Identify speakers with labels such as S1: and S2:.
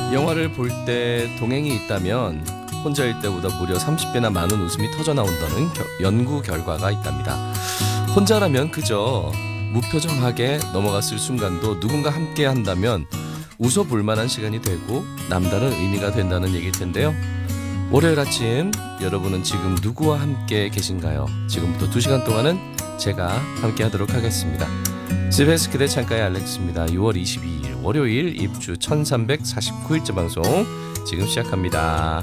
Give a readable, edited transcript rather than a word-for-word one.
S1: 영화를 볼 때 동행이 있다면 혼자일 때보다 무려 30배나 많은 웃음이 터져 나온다는 연구 결과가 있답니다. 혼자라면 그저 무표정하게 넘어갔을 순간도 누군가 함께 한다면 웃어볼 만한 시간이 되고 남다른 의미가 된다는 얘기일 텐데요. 월요일 아침 여러분은 지금 누구와 함께 계신가요? 지금부터 2시간 동안은 제가 함께 하도록 하겠습니다. CBS 그대 창가의 알렉스입니다. 6월 22일 월요일 입주 1349일째 방송 지금 시작합니다.